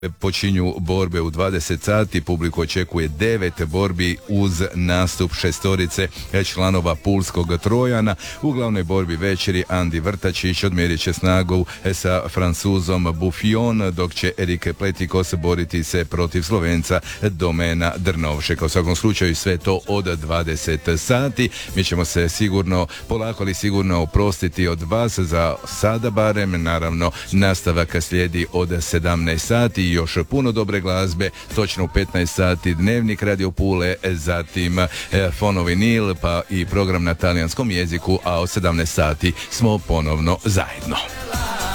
Počinju borbe u 20 sati, publiku očekuje 9 borbi uz nastup šestorice članova pulskog Trojana. U glavnoj borbi večeri Andi Vrtačić odmjerit će snagu sa Francuzom Buffion, dok će Erik Pletikos boriti se protiv Slovenca Domena Drnovšeka. U svakom slučaju sve to od 20 sati. Mi ćemo se sigurno, polako ali sigurno oprostiti od vas za sada barem. Naravno, nastavak slijedi od 17 sati. Još puno dobre glazbe, točno u 15 sati Dnevnik Radio Pule, zatim Fonovi Nil, pa i program na talijanskom jeziku, a od 17 sati smo ponovno zajedno.